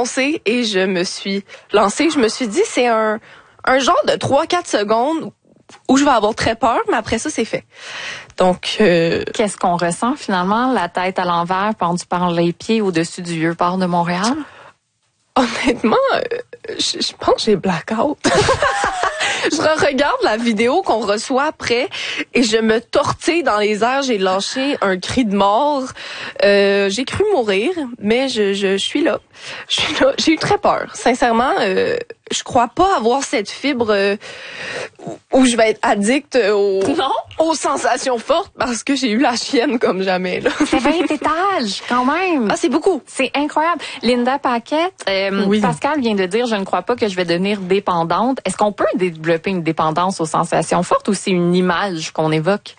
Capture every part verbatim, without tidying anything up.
foncé et je me suis lancée. Je me suis dit, c'est un, un genre de trois quatre secondes où je vais avoir très peur, mais après ça, c'est fait. Donc, euh, qu'est-ce qu'on ressent finalement? La tête à l'envers, pendue par les pieds au-dessus du Vieux-Port de Montréal? Honnêtement, euh, je, je pense que j'ai blackout. Je regarde la vidéo qu'on reçoit après et je me tortille dans les airs. J'ai lâché un cri de mort. Euh, j'ai cru mourir, mais je, je, je suis là. Je suis là. J'ai eu très peur. Sincèrement, euh, je crois pas avoir cette fibre euh, où je vais être addict aux, aux sensations fortes parce que j'ai eu la chienne comme jamais. Là. C'est vingt étages, quand même. Ah, c'est beaucoup. C'est incroyable. Linda Paquette, euh, oui. Pascal vient de dire, je ne crois pas que je vais devenir dépendante. Est-ce qu'on peut développer une dépendance aux sensations fortes ou c'est une image qu'on évoque?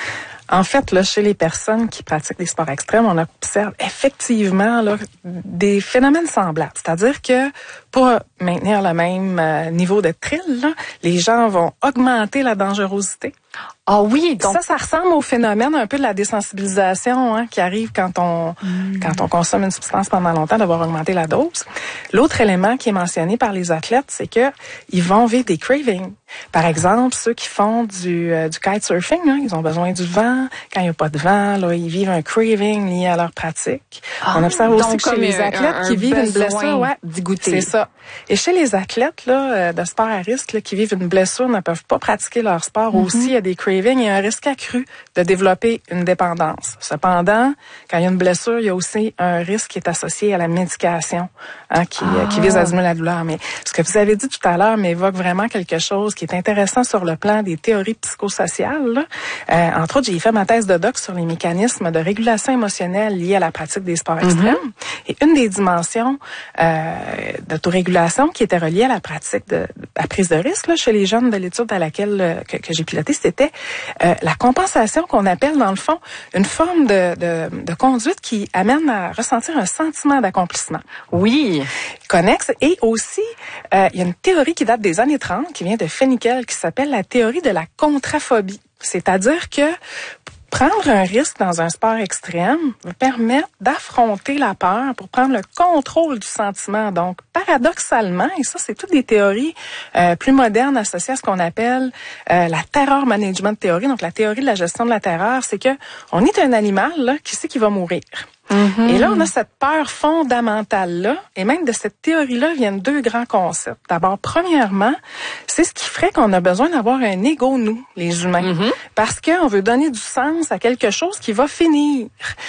En fait, là, chez les personnes qui pratiquent des sports extrêmes, on observe effectivement là, des phénomènes semblables. C'est-à-dire que pour maintenir le même euh, niveau de thrill, là, les gens vont augmenter la dangerosité. Ah oui, donc ça, ça ressemble au phénomène un peu de la désensibilisation hein, qui arrive quand on mmh. quand on consomme une substance pendant longtemps, d'avoir augmenté la dose. L'autre élément qui est mentionné par les athlètes, c'est que ils vont vivre des cravings. Par exemple, ceux qui font du euh, du kitesurfing, hein, ils ont besoin du vent. Quand il n'y a pas de vent, là, ils vivent un craving lié à leur pratique. Ah, on observe aussi que chez un, les athlètes un, qui un vivent une blessure, ouais, d'y goûter. C'est ça. Et chez les athlètes là, de sport à risque là, qui vivent une blessure, ne peuvent pas pratiquer leur sport mm-hmm. aussi, il y a des cravings, il y a un risque accru de développer une dépendance. Cependant, quand il y a une blessure, il y a aussi un risque qui est associé à la médication hein, qui, ah. qui vise à diminuer la douleur. Mais ce que vous avez dit tout à l'heure m'évoque vraiment quelque chose qui est intéressant sur le plan des théories psychosociales. Là. Euh, entre autres, j'ai fait ma thèse de doc sur les mécanismes de régulation émotionnelle liés à la pratique des sports extrêmes. Mm-hmm. Et une des dimensions euh, d'autorégulation qui était reliée à la pratique de, de la prise de risque là, chez les jeunes de l'étude à laquelle euh, que, que j'ai pilotée, c'était euh, la compensation qu'on appelle dans le fond une forme de, de, de conduite qui amène à ressentir un sentiment d'accomplissement. Oui. Connexe. Et aussi, euh, il y a une théorie qui date des années trente, qui vient de Fenickel, qui s'appelle la théorie de la contraphobie. C'est-à-dire que prendre un risque dans un sport extrême va permettre d'affronter la peur pour prendre le contrôle du sentiment. Donc, paradoxalement, et ça, c'est toutes des théories euh, plus modernes associées à ce qu'on appelle euh, la terror management théorie. Donc, la théorie de la gestion de la terreur, c'est que on est un animal là, qui sait qu'il va mourir. Mm-hmm. Et là, on a cette peur fondamentale-là, et même de cette théorie-là viennent deux grands concepts. D'abord, premièrement, c'est ce qui ferait qu'on a besoin d'avoir un ego, nous, les humains, mm-hmm. parce qu'on veut donner du sens à quelque chose qui va finir.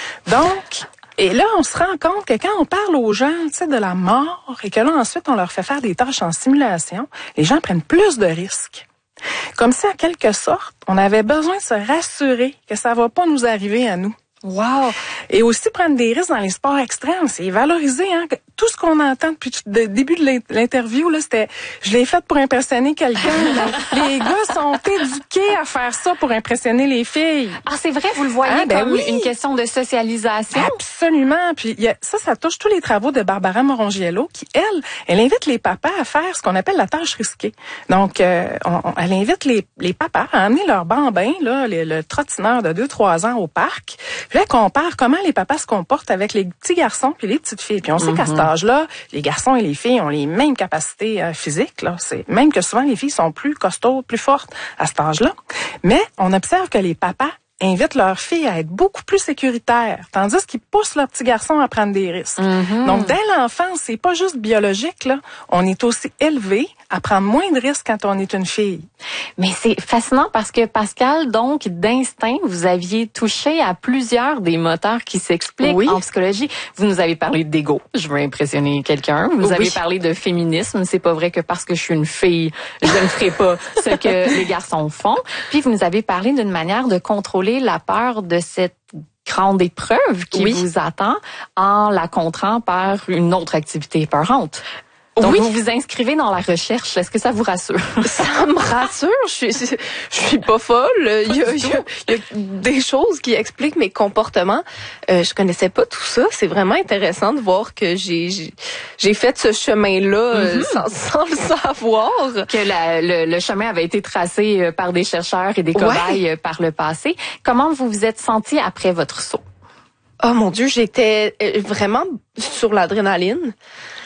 Donc, et là, on se rend compte que quand on parle aux gens, tu sais, de la mort, et que là, ensuite, on leur fait faire des tâches en simulation, les gens prennent plus de risques. Comme si, en quelque sorte, on avait besoin de se rassurer que ça va pas nous arriver à nous. Wow! Et aussi prendre des risques dans les sports extrêmes, c'est valoriser hein, tout ce qu'on entend depuis le début de l'interview là, c'était je l'ai fait pour impressionner quelqu'un. Les gars sont éduqués à faire ça pour impressionner les filles. Ah, c'est vrai, vous le voyez ah, ben comme oui. une question de socialisation. Absolument. Puis y a, ça ça touche tous les travaux de Barbara Morongiello qui elle, elle invite les papas à faire ce qu'on appelle la tâche risquée. Donc euh, on, on, elle invite les les papas à amener leur bambin là, le, le trottineur de deux trois ans au parc. Puis là, compare comment les papas se comportent avec les petits garçons puis les petites filles. Puis on sait mm-hmm. qu'à cet âge-là, les garçons et les filles ont les mêmes capacités euh, physiques. Là, c'est même que souvent les filles sont plus costaudes, plus fortes à cet âge-là. Mais on observe que les papas invitent leurs filles à être beaucoup plus sécuritaires, tandis qu'ils poussent leurs petits garçons à prendre des risques. Mm-hmm. Donc, dès l'enfance, c'est pas juste biologique, là. On est aussi élevé à prendre moins de risques quand on est une fille. Mais c'est fascinant parce que, Pascal, donc, d'instinct, vous aviez touché à plusieurs des moteurs qui s'expliquent oui. en psychologie. Vous nous avez parlé d'ego. Je veux impressionner quelqu'un. Vous oui. avez parlé de féminisme. C'est pas vrai que parce que je suis une fille, je ne ferai pas ce que les garçons font. Puis, vous nous avez parlé d'une manière de contrôler la peur de cette grande épreuve qui oui. vous attend en la contrant par une autre activité épeurante. Donc, oui. vous vous inscrivez dans la recherche. Est-ce que ça vous rassure? Ça me rassure. Je suis, je suis pas folle. Pas il, y a, il, y a, il y a des choses qui expliquent mes comportements. Euh, je connaissais pas tout ça. C'est vraiment intéressant de voir que j'ai, j'ai, j'ai fait ce chemin-là mm-hmm. sans, sans le savoir. Que la, le, le chemin avait été tracé par des chercheurs et des cobayes ouais. par le passé. Comment vous vous êtes senti après votre saut? Oh mon Dieu, j'étais vraiment sur l'adrénaline.